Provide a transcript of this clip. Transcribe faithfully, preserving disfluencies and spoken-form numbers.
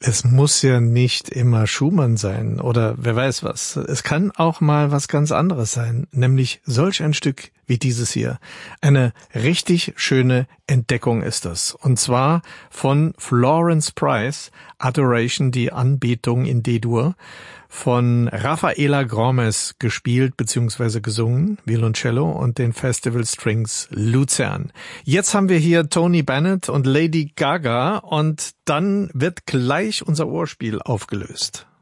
Es muss ja nicht immer Schumann sein oder wer weiß was. Es kann auch mal was ganz anderes sein, nämlich solch ein Stück wie dieses hier. Eine richtig schöne Entdeckung ist das. Und zwar von Florence Price, Adoration, die Anbetung in D-Dur, von Rafaela Gromes gespielt bzw. gesungen, Violoncello und den Festival Strings Luzern. Jetzt haben wir hier Tony Bennett und Lady Gaga und dann wird gleich unser Ohrspiel aufgelöst.